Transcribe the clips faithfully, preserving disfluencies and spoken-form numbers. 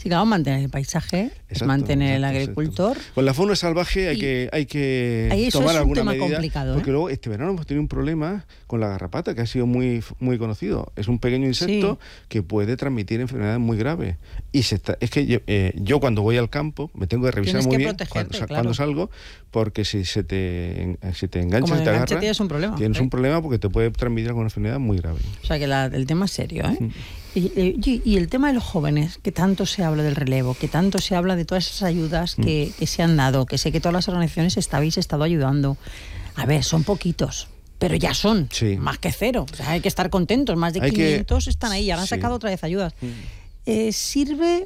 Sí, claro, mantener el paisaje, exacto, mantener exacto, el agricultor. Exacto. Con la fauna salvaje hay que, hay que ahí eso tomar es alguna un tema medida, complicado, porque ¿eh? luego este verano hemos tenido un problema con la garrapata, que ha sido muy, muy conocido. Es un pequeño insecto sí. que puede transmitir enfermedades muy graves. Y se está, es que yo, eh, yo cuando voy al campo me tengo que revisar tienes muy que bien cuando, claro. cuando salgo, porque si se te, si te engancha, Como si te enganche agarra, tienes un problema. Tienes ¿eh? un problema porque te puede transmitir alguna enfermedad muy grave. O sea que la, el tema es serio, ¿eh? Sí. Y, y, y el tema de los jóvenes, que tanto se habla del relevo, que tanto se habla de todas esas ayudas que, mm. que se han dado, que sé que todas las organizaciones habéis estado ayudando. A ver, son poquitos, pero ya son sí. más que cero. O sea, hay que estar contentos, más de hay quinientos que... están ahí, ahora han sí. sacado otra vez ayudas. Mm. Eh, ¿Sirve?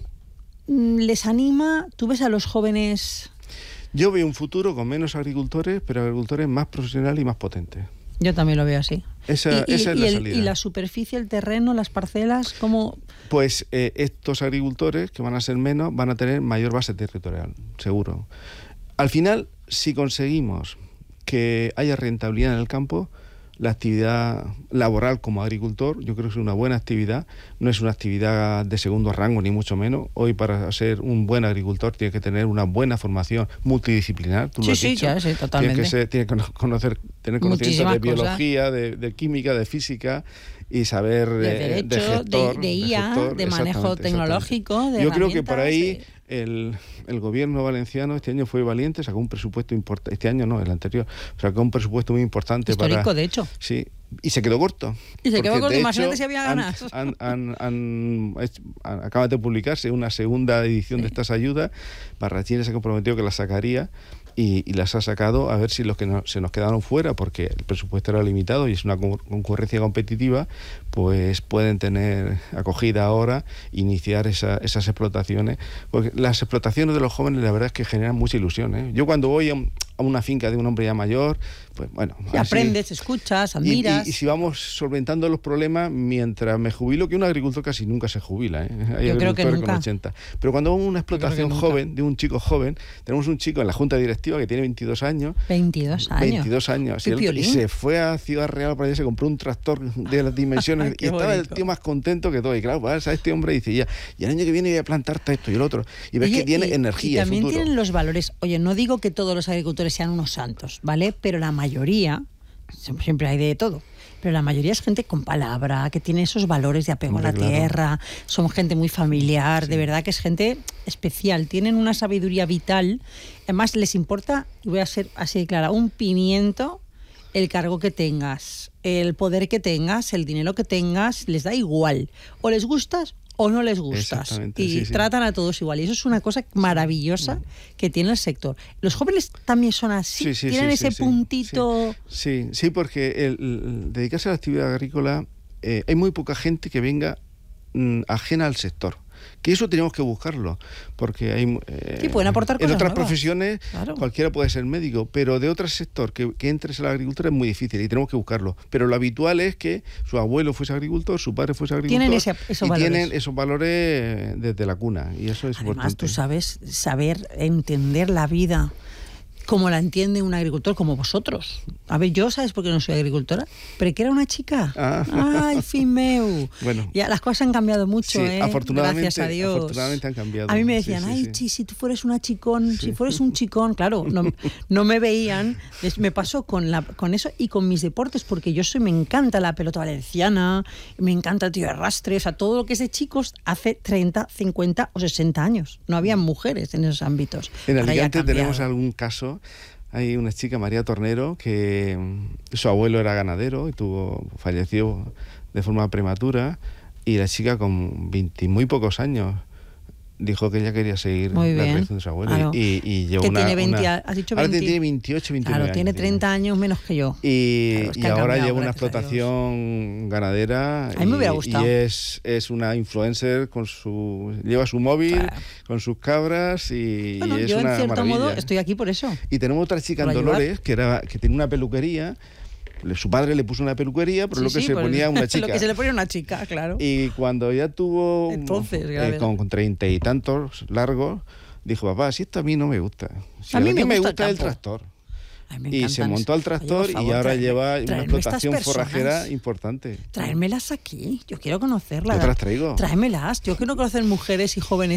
¿Les anima? ¿Tú ves a los jóvenes...? Yo veo un futuro con menos agricultores, pero agricultores más profesionales y más potentes. Yo también lo veo así. Esa, y, esa y, es la el, salida. ¿Y la superficie, el terreno, las parcelas, cómo...? Pues eh, estos agricultores, que van a ser menos, van a tener mayor base territorial, seguro. Al final, si conseguimos que haya rentabilidad en el campo, la actividad laboral como agricultor, yo creo que es una buena actividad, no es una actividad de segundo rango, ni mucho menos. Hoy, para ser un buen agricultor, tiene que tener una buena formación multidisciplinar, tú sí, lo has sí, dicho. Ya, sí, totalmente. Tiene que, ser, tiene que conocer, tener conocimiento de biología, de, de química, de física y saber de derecho, de, gestor, de, de I A, de, gestor, de manejo tecnológico, de Yo creo que por ahí sí. el, el gobierno valenciano este año fue valiente, sacó un presupuesto importante, este año no, el anterior, sacó un presupuesto muy importante. Histórico, para, de hecho. Sí, y se quedó corto. Y se quedó corto, imagínate si había ganas. Han, han, han, han, acaba de publicarse una segunda edición sí. de estas ayudas. Barrachines se comprometió que las sacaría y, y las ha sacado, a ver si los que no, se nos quedaron fuera, porque el presupuesto era limitado y es una concurrencia competitiva, pues pueden tener acogida ahora, iniciar esa, esas explotaciones, porque las explotaciones de los jóvenes la verdad es que generan mucha ilusión, ¿eh? Yo cuando voy a, un, a una finca de un hombre ya mayor, pues bueno... Y así, aprendes, escuchas, admiras... Y, y, y si vamos solventando los problemas, mientras me jubilo, que un agricultor casi nunca se jubila, ¿eh? Hay Yo creo que nunca. Con ochenta. Pero cuando vamos a una explotación joven, de un chico joven, tenemos un chico en la junta directiva que tiene veintidós años. veintidós años. veintidós años. Y, él, y se fue a Ciudad Real para allá, se compró un tractor de las dimensiones y estaba bonito. El tío más contento que todo. Y claro, vas a este hombre y dice, ya, y el año que viene voy a plantarte esto y el otro. Y ves Oye, que tiene y, energía. Y también futuro. Tienen los valores. Oye, no digo que todos los agricultores sean unos santos, ¿vale? Pero la mayoría, siempre hay de todo. Pero la mayoría es gente con palabra, que tiene esos valores de apego Hombre, a la claro. tierra, son gente muy familiar, sí. de verdad que es gente especial, tienen una sabiduría vital, además les importa, y voy a ser así de clara, un pimiento el cargo que tengas, el poder que tengas, el dinero que tengas, les da igual, o les gustas o no les gustas, y sí, sí. tratan a todos igual, y eso es una cosa maravillosa sí. que tiene el sector. Los jóvenes también son así, sí, sí, tienen sí, ese sí, puntito... Sí, sí, sí porque el, el dedicarse a la actividad agrícola, eh, hay muy poca gente que venga mm, ajena al sector. Que eso tenemos que buscarlo, porque hay eh, sí, pueden aportar cosas en otras nuevas. profesiones claro. cualquiera puede ser médico, pero de otro sector que, que entres a la agricultura es muy difícil y tenemos que buscarlo. Pero lo habitual es que su abuelo fuese agricultor, su padre fuese agricultor, tienen ese, esos y valores. tienen esos valores desde la cuna, y eso es Además, importante. tú sabes saber entender la vida como la entiende un agricultor, como vosotros. A ver, yo, ¿sabes por qué no soy agricultora? Pero que era una chica. Ah. ¡Ay, fin meu! Bueno. Ya, las cosas han cambiado mucho, sí, ¿eh? afortunadamente, Gracias a Dios. Afortunadamente han cambiado. A mí me decían, sí, sí, ay, sí. chi, si tú fueras una chicón, sí. si fueras un chicón, claro, no, no me veían. Me pasó con, la, con eso y con mis deportes, porque yo soy, me encanta la pelota valenciana, me encanta el tío de arrastre, o sea, todo lo que es de chicos hace treinta, cincuenta o sesenta años. No había mujeres en esos ámbitos. En Alicante tenemos algún caso. Hay una chica, María Tornero, que su abuelo era ganadero y tuvo falleció de forma prematura, y la chica con veinte muy pocos años dijo que ella quería seguir Muy la bien, tradición de su abuelo. Claro. Y, y llevó que una... tiene veinte, una has dicho ahora veinte. tiene veintiocho, veintinueve Claro, tiene años, treinta años menos que yo. Y, claro, es que y ahora cambiado, lleva una explotación ganadera. A mí me hubiera gustado. Y es, es una influencer, con su lleva su móvil, claro. con sus cabras, y, bueno, y es yo una en cierto maravilla. modo estoy aquí por eso. Y tenemos otra chica en Dolores, que, era, que tenía una peluquería. Su padre le puso una peluquería, pero sí, lo que sí, se pues, ponía una chica. Lo que se le ponía una chica, claro. Y cuando ya tuvo Entonces, eh, con, con treinta y tantos largos, dijo, papá, si esto a mí no me gusta. Si a mí a me, me gusta, gusta el, el tractor. Y se montó al tractor. Oye, favor, y ahora traerme, lleva una explotación forrajera importante. Traérmelas aquí, yo quiero conocerlas. Yo te las traigo. Tráemelas, yo quiero conocer mujeres y jóvenes